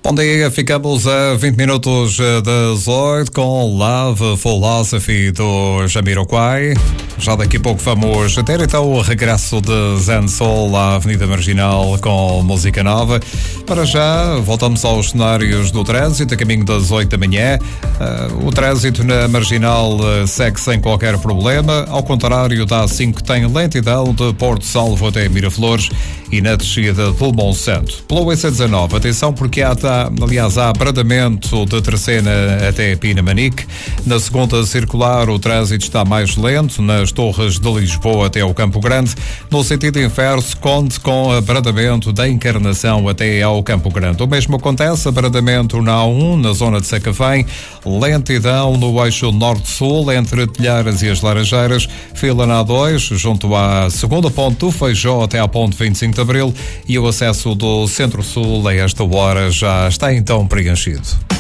Bom dia, ficamos a 20 minutos das 8 com Love Philosophy do Jamiroquai. Já daqui a pouco vamos ter então o regresso de Zen Soul à Avenida Marginal com música nova. Para já, voltamos aos cenários do trânsito, a caminho das 8 da manhã. O trânsito na Marginal segue sem qualquer problema, ao contrário da A5 que tem lentidão de Porto Salvo até Miraflores e na descida pelo Monsanto. Pelo EC19, atenção porque há abradamento de Terceira até Pinamanique. Na segunda circular, o trânsito está mais lento nas Torres de Lisboa até ao Campo Grande. No sentido inverso, conte com abradamento da Encarnação até ao Campo Grande. O mesmo acontece, abradamento na A1, na zona de Sacavém, lentidão no eixo norte-sul, entre Telheiras e as Laranjeiras, fila na A2, junto à segunda ponte do Feijó até à ponte 25 de Abril, e o acesso do Centro-Sul a esta hora já está então preenchido.